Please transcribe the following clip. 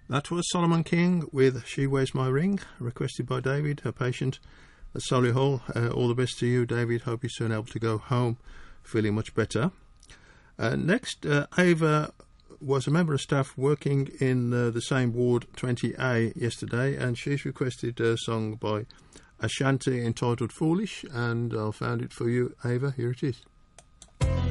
That was Solomon King with She Wears My Ring, requested by David, her patient at Solihull. All the best to you, David. Hope you're soon able to go home feeling much better. Next, Ava was a member of staff working in the same Ward 20A yesterday, and she's requested a song by Ashanti entitled Foolish, and I'll found it for you, Ava. Here it is.